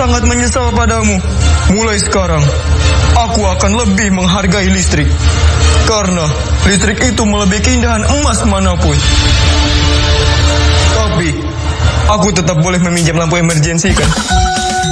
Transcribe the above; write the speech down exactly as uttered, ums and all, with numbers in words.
sangat menyesal padamu. Mulai sekarang, aku akan lebih menghargai listrik. Karena listrik itu melebihi keindahan emas manapun. Tapi, aku tetap boleh meminjam lampu emergensi kan?